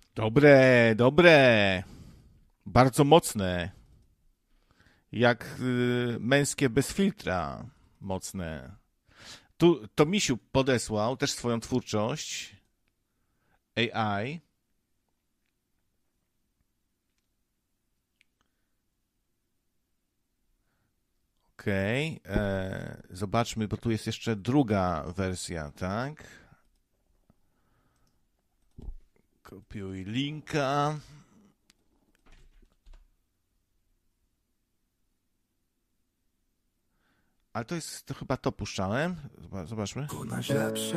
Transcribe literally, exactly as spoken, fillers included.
Dobre, dobre. Bardzo mocne. Jak y, męskie bez filtra. Mocne. Tu to Misiu podesłał też swoją twórczość. A I. Okej. Okay. Zobaczmy, bo tu jest jeszcze druga wersja, tak? Kopiuj linka. Ale to jest, to chyba to puszczałem. Zobaczmy.